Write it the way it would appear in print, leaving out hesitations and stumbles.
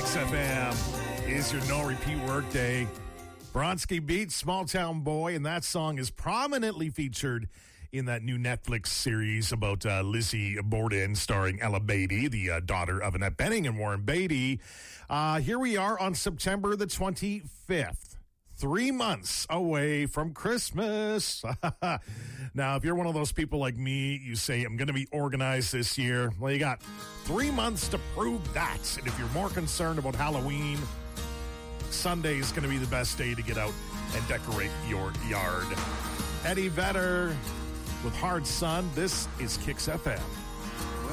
Kicks FM is your no-repeat workday. Bronski Beat, Small Town Boy, and that song is prominently featured in that new Netflix series about Lizzie Borden starring Ella Beatty, the daughter of Annette Bening and Warren Beatty. Here we are on September the 25th. 3 months away from Christmas. Now, if you're one of those people like me, you say, I'm going to be organized this year. Well, you got 3 months to prove that. And if you're more concerned about Halloween, Sunday is going to be the best day to get out and decorate your yard. Eddie Vedder with Hard Sun. This is Kicks FM.